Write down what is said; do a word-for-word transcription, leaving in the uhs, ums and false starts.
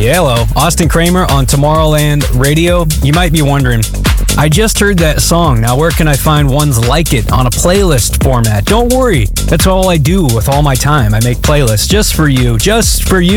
Yeah, hello. Austin Kramer on Tomorrowland Radio. You might be wondering, I just heard that song. Now where can I find ones like it on a playlist format? Don't worry. That's all I do with all my time. I make playlists just for you, just for you.